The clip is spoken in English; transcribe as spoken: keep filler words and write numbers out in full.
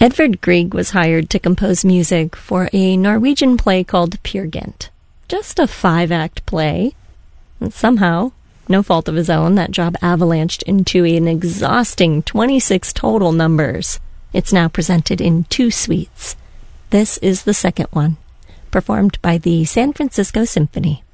Edvard Grieg was hired to compose music for a Norwegian play called Peer Gynt. Just a five-act play. And somehow, no fault of his own, that job avalanched into an exhausting twenty-six total numbers. It's now presented in two suites. This is the second one, performed by the San Francisco Symphony.